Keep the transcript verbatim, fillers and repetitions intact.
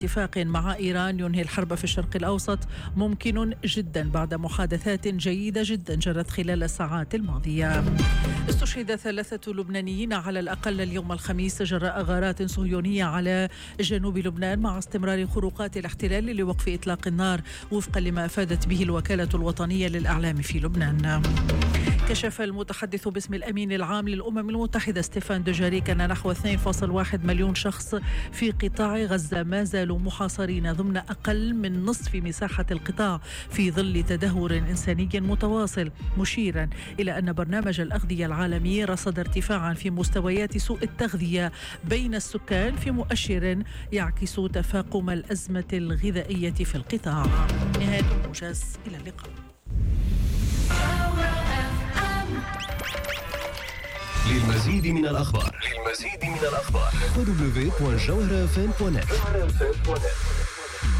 اتفاق مع إيران ينهي الحرب في الشرق الأوسط ممكن جدا بعد محادثات جيدة جدا جرت خلال الساعات الماضية. استشهد ثلاثة لبنانيين على الأقل اليوم الخميس جراء غارات صهيونية على جنوب لبنان مع استمرار خروقات الاحتلال لوقف إطلاق النار وفقا لما أفادت به الوكالة الوطنية للإعلام في لبنان. كشف المتحدث باسم الأمين العام للأمم المتحدة ستيفان دوجاريك أن نحو اثنين فاصلة واحد مليون شخص في قطاع غزة ما زالوا محاصرين ضمن أقل من نصف مساحة القطاع في ظل تدهور إنساني متواصل، مشيرا إلى أن برنامج الأغذية العالمي رصد ارتفاعا في مستويات سوء التغذية بين السكان في مؤشر يعكس تفاقم الأزمة الغذائية في القطاع. نهاية الموجز، إلى اللقاء. للمزيد من الأخبار للمزيد من الأخبار دبليو دبليو دبليو دوت جوهرة إف إم دوت نت.